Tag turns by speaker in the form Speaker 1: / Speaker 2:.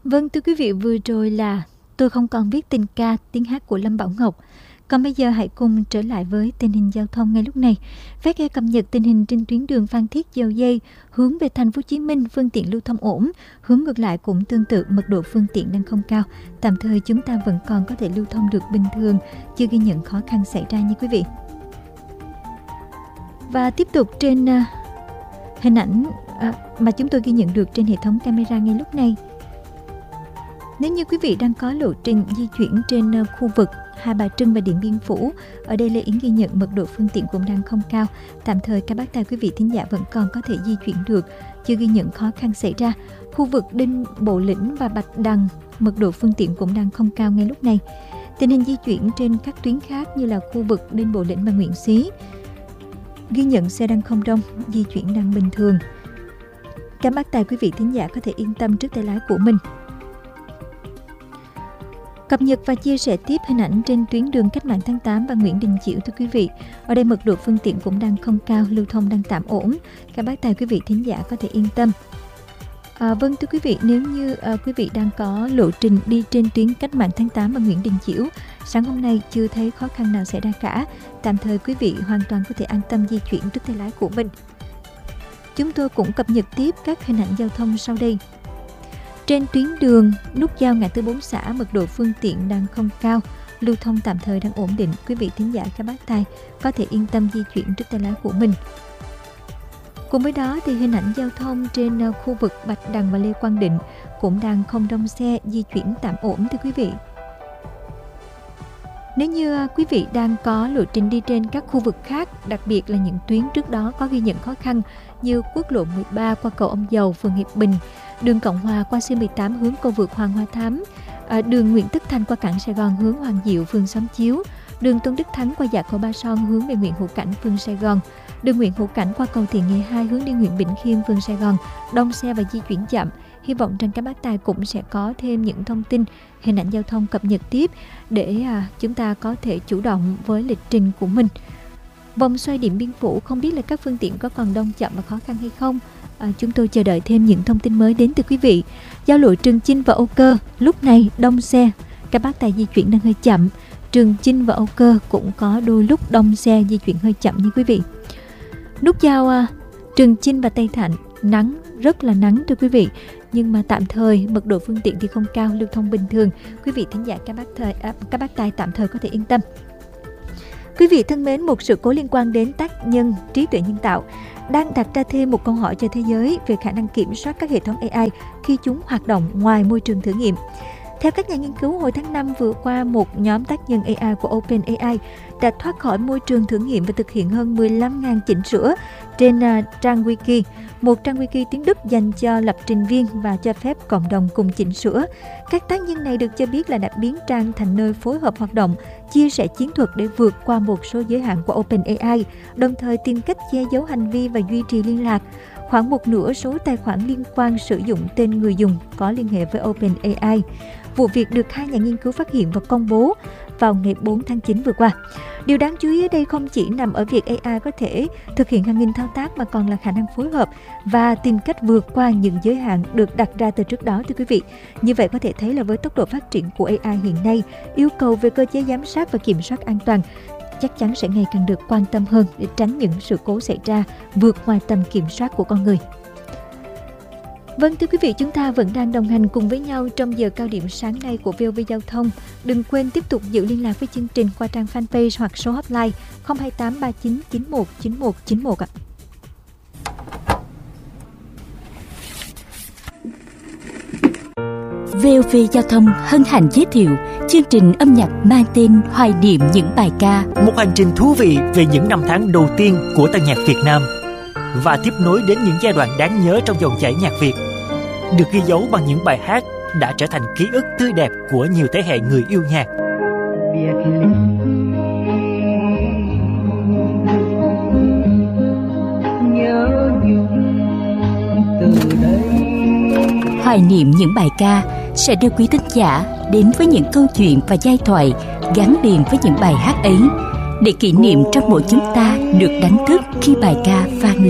Speaker 1: Vâng, thưa quý vị, vừa rồi là Tôi không còn viết tình ca, tiếng hát của Lâm Bảo Ngọc. Còn bây giờ hãy cùng trở lại với tình hình giao thông ngay lúc này. Phát nghe cập nhật tình hình trên tuyến đường Phan Thiết Dầu Dây hướng về thành phố Hồ Chí Minh, phương tiện lưu thông ổn. Hướng ngược lại cũng tương tự, mật độ phương tiện đang không cao. Tạm thời chúng ta vẫn còn có thể lưu thông được bình thường, chưa ghi nhận khó khăn xảy ra nha quý vị. Và tiếp tục trên hình ảnh mà chúng tôi ghi nhận được trên hệ thống camera ngay lúc này. Nếu như quý vị đang có lộ trình di chuyển trên khu vực Hai Bà Trưng và Điện Biên Phủ, ở đây Lê Yến ghi nhận mật độ phương tiện cũng đang không cao. Tạm thời các bác tài quý vị thính giả vẫn còn có thể di chuyển được, chưa ghi nhận khó khăn xảy ra. Khu vực Đinh Bộ Lĩnh và Bạch Đằng, mật độ phương tiện cũng đang không cao ngay lúc này. Tình hình di chuyển trên các tuyến khác như là khu vực Đinh Bộ Lĩnh và Nguyễn Xí, ghi nhận xe đang không đông, di chuyển đang bình thường. Các bác tài quý vị thính giả có thể yên tâm trước tay lái của mình. Cập nhật và chia sẻ tiếp hình ảnh trên tuyến đường Cách mạng tháng 8 và Nguyễn Đình Chiểu thưa quý vị. Ở đây mật độ phương tiện cũng đang không cao, lưu thông đang tạm ổn. Các bác tài quý vị thính giả có thể yên tâm. Vâng thưa quý vị, nếu như quý vị đang có lộ trình đi trên tuyến Cách mạng tháng 8 và Nguyễn Đình Chiểu, sáng hôm nay chưa thấy khó khăn nào xảy ra cả. Tạm thời quý vị hoàn toàn có thể an tâm di chuyển trước tay lái của mình. Chúng tôi cũng cập nhật tiếp các hình ảnh giao thông sau đây. Trên tuyến đường nút giao ngã tư 4 xã, mật độ phương tiện đang không cao, lưu thông tạm thời đang ổn định. Quý vị thính giả các bác tài có thể yên tâm di chuyển trước tay lái của mình. Cùng với đó thì hình ảnh giao thông trên khu vực Bạch Đằng và Lê Quang Định cũng đang không đông xe, di chuyển tạm ổn thưa quý vị. Nếu như quý vị đang có lộ trình đi trên các khu vực khác, đặc biệt là những tuyến trước đó có ghi nhận khó khăn như quốc lộ 13 qua cầu Ông Dầu, phường Hiệp Bình, đường Cộng Hòa qua C18 hướng cầu vượt Hoàng Hoa Thám, đường Nguyễn Tất Thành qua cảng Sài Gòn hướng Hoàng Diệu, phường Xóm Chiếu, đường Tôn Đức Thắng qua dạ cầu Ba Son hướng về Nguyễn Hữu Cảnh, phường Sài Gòn, đường Nguyễn Hữu Cảnh qua cầu Thiện Nghệ 2 hướng đi Nguyễn Bỉnh Khiêm, phường Sài Gòn, đông xe và di chuyển chậm. Hy vọng rằng các bác tài cũng sẽ có thêm những thông tin, hình ảnh giao thông cập nhật tiếp để chúng ta có thể chủ động với lịch trình của mình. Vòng xoay Điện Biên Phủ không biết là các phương tiện có còn đông chậm và khó khăn hay không. Chúng tôi chờ đợi thêm những thông tin mới đến từ quý vị. Giao lộ Trường Chinh và Âu Cơ lúc này đông xe, các bác tài di chuyển đang hơi chậm. Trường Chinh và Âu Cơ cũng có đôi lúc đông xe, di chuyển hơi chậm như quý vị. Nút giao Trường Chinh và Tây Thạnh nắng, rất là nắng thưa quý vị, nhưng mà tạm thời mật độ phương tiện thì không cao, lưu thông bình thường. Quý vị thính giả các bác tài tạm thời có thể yên tâm. Quý vị thân mến, một sự cố liên quan đến tác nhân trí tuệ nhân tạo đang đặt ra thêm một câu hỏi cho thế giới về khả năng kiểm soát các hệ thống AI khi chúng hoạt động ngoài môi trường thử nghiệm. Theo các nhà nghiên cứu, hồi tháng 5 vừa qua, một nhóm tác nhân AI của OpenAI đã thoát khỏi môi trường thử nghiệm và thực hiện hơn 15.000 chỉnh sửa trên trang Wiki, một trang Wiki tiếng Đức dành cho lập trình viên và cho phép cộng đồng cùng chỉnh sửa. Các tác nhân này được cho biết là đã biến trang thành nơi phối hợp hoạt động, chia sẻ chiến thuật để vượt qua một số giới hạn của OpenAI, đồng thời tìm cách che giấu hành vi và duy trì liên lạc. Khoảng một nửa số tài khoản liên quan sử dụng tên người dùng có liên hệ với OpenAI. Vụ việc được hai nhà nghiên cứu phát hiện và công bố vào ngày 4 tháng 9 vừa qua. Điều đáng chú ý ở đây không chỉ nằm ở việc AI có thể thực hiện hàng nghìn thao tác mà còn là khả năng phối hợp và tìm cách vượt qua những giới hạn được đặt ra từ trước đó thưa quý vị. Như vậy có thể thấy là với tốc độ phát triển của AI hiện nay, yêu cầu về cơ chế giám sát và kiểm soát an toàn chắc chắn sẽ ngày càng được quan tâm hơn để tránh những sự cố xảy ra vượt ngoài tầm kiểm soát của con người. Vâng thưa quý vị, chúng ta vẫn đang đồng hành cùng với nhau trong giờ cao điểm sáng nay của VOV Giao thông. Đừng quên tiếp tục giữ liên lạc với chương trình qua trang fanpage hoặc số hotline 028 39 91 91 91 ạ.
Speaker 2: VOV Giao thông hân hạnh giới thiệu chương trình âm nhạc mang tên Hoài niệm những bài ca.
Speaker 3: Một hành trình thú vị về những năm tháng đầu tiên của tân nhạc Việt Nam và tiếp nối đến những giai đoạn đáng nhớ trong dòng chảy nhạc Việt, được ghi dấu bằng những bài hát đã trở thành ký ức tươi đẹp của nhiều thế hệ người yêu nhạc.
Speaker 2: Hoài niệm những bài ca sẽ đưa quý thính giả đến với những câu chuyện và giai thoại gắn liền với những bài hát ấy, để kỷ niệm trong mỗi chúng ta được đánh thức khi bài ca vang lên.